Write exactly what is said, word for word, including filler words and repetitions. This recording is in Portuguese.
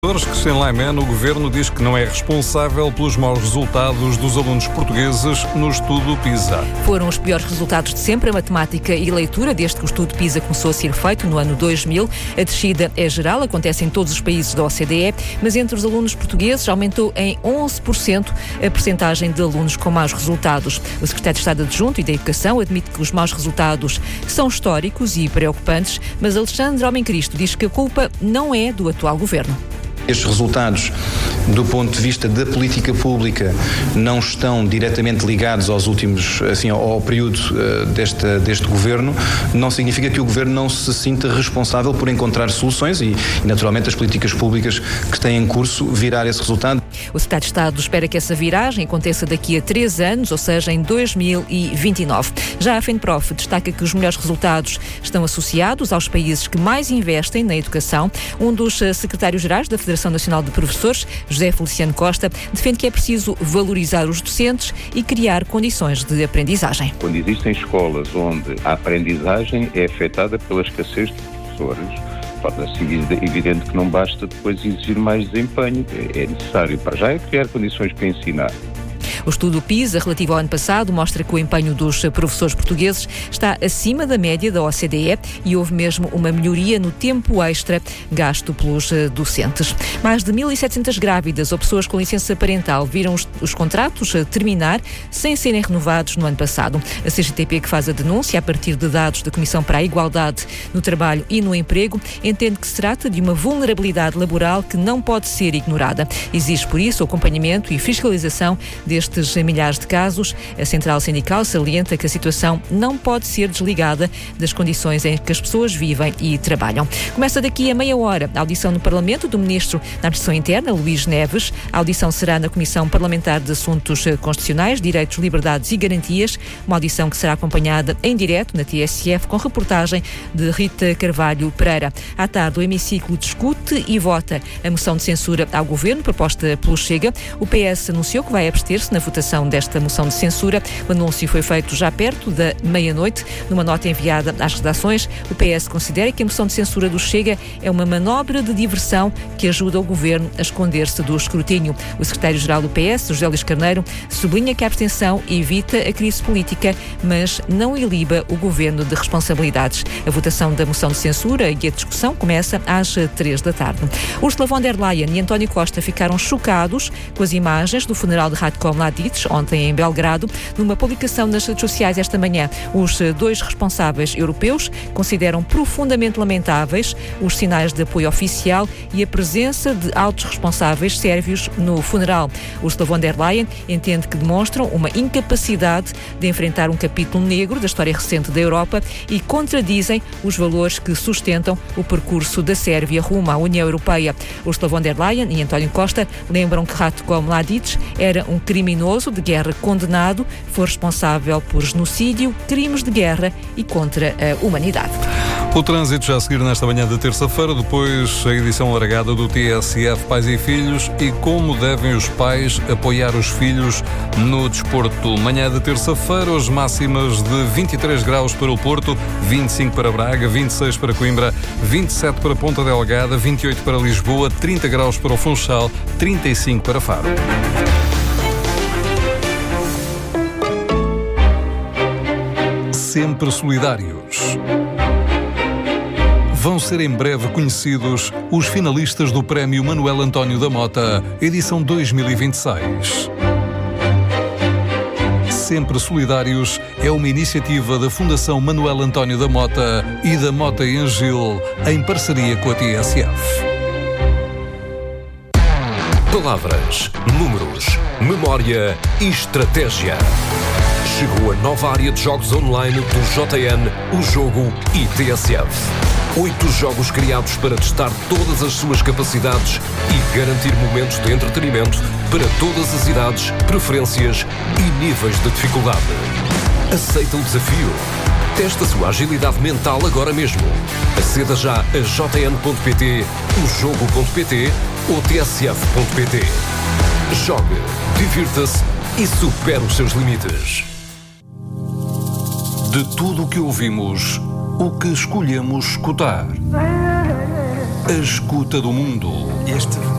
Christian Laiman, o Governo diz que não é responsável pelos maus resultados dos alunos portugueses no estudo PISA. Foram os piores resultados de sempre a matemática e leitura, desde que o estudo PISA começou a ser feito no ano dois mil. A descida é geral, acontece em todos os países da O C D E, mas entre os alunos portugueses aumentou em onze por cento a percentagem de alunos com maus resultados. O secretário de Estado Adjunto e da Educação admite que os maus resultados são históricos e preocupantes, mas Alexandre Homem Cristo diz que a culpa não é do atual Governo. Estes resultados, do ponto de vista da política pública, não estão diretamente ligados aos últimos, assim, ao período uh, deste, deste Governo. Não significa que o Governo não se sinta responsável por encontrar soluções e, e, naturalmente, as políticas públicas que têm em curso virar esse resultado. O secretário de Estado espera que essa viragem aconteça daqui a três anos, ou seja, em dois mil e vinte e nove. Já a FENPROF destaca que os melhores resultados estão associados aos países que mais investem na educação. Um dos secretários-gerais da Federação Nacional de Professores, José Feliciano Costa, defende que é preciso valorizar os docentes e criar condições de aprendizagem. Quando existem escolas onde a aprendizagem é afetada pela escassez de professores, torna-se evidente que não basta depois exigir mais desempenho. É necessário, para já, é criar condições para ensinar. O estudo PISA, relativo ao ano passado, mostra que o empenho dos professores portugueses está acima da média da O C D E e houve mesmo uma melhoria no tempo extra gasto pelos docentes. Mais de mil e setecentas grávidas ou pessoas com licença parental viram os, os contratos terminar sem serem renovados no ano passado. A C G T P, que faz a denúncia a partir de dados da Comissão para a Igualdade no Trabalho e no Emprego, entende que se trata de uma vulnerabilidade laboral que não pode ser ignorada. Exige, por isso, o acompanhamento e fiscalização destes milhares de casos. A Central Sindical salienta que a situação não pode ser desligada das condições em que as pessoas vivem e trabalham. Começa daqui a meia hora a audição no Parlamento do Ministro da Administração Interna, Luís Neves. A audição será na Comissão Parlamentar de Assuntos Constitucionais, Direitos, Liberdades e Garantias, uma audição que será acompanhada em direto na T S F com reportagem de Rita Carvalho Pereira. À tarde, o hemiciclo discute e vota a moção de censura ao Governo proposta pelo Chega. O P S anunciou que vai abster-se na votação desta moção de censura. O anúncio foi feito já perto da meia-noite. Numa nota enviada às redações, o P S considera que a moção de censura do Chega é uma manobra de diversão que ajuda o Governo a esconder-se do escrutínio. O secretário-geral do P S, José Luís Carneiro, sublinha que a abstenção evita a crise política, mas não iliba o Governo de responsabilidades. A votação da moção de censura e a discussão começa às três da tarde. Ursula von der Leyen e António Costa ficaram chocados com as imagens do funeral de Ratko Mladic, ontem em Belgrado. Numa publicação nas redes sociais esta manhã, os dois responsáveis europeus consideram profundamente lamentáveis os sinais de apoio oficial e a presença de altos responsáveis sérvios no funeral. Ursula von der Leyen entende que demonstram uma incapacidade de enfrentar um capítulo negro da história recente da Europa e contradizem os valores que sustentam o percurso da Sérvia rumo à União Europeia. Ursula von der Leyen e António Costa lembram que Ratko Mladic era um criminoso de guerra condenado, foi responsável por genocídio, crimes de guerra e contra a humanidade. O trânsito já a seguir nesta manhã de terça-feira, depois a edição alargada do T S F Pais e Filhos e como devem os pais apoiar os filhos no desporto. Manhã de terça-feira, as máximas de vinte e três graus para o Porto, vinte e cinco para Braga, vinte e seis para Coimbra, vinte e sete para Ponta Delgada, vinte e oito para Lisboa, trinta graus para o Funchal, trinta e cinco para Faro. Sempre solidários. Vão ser em breve conhecidos os finalistas do Prémio Manuel António da Mota, edição dois mil e vinte e seis. Sempre Solidários é uma iniciativa da Fundação Manuel António da Mota e da Mota em Gil, em parceria com a T S F. Palavras, números, memória e estratégia. Chegou a nova área de jogos online do J N, o Jogo e T S F. Oito jogos criados para testar todas as suas capacidades e garantir momentos de entretenimento para todas as idades, preferências e níveis de dificuldade. Aceita o desafio? Teste a sua agilidade mental agora mesmo. Aceda já a j n ponto p t, o jogo ponto p t ou t s f ponto p t. Jogue, divirta-se e supere os seus limites. De tudo o que ouvimos, o que escolhemos escutar? A escuta do mundo. Este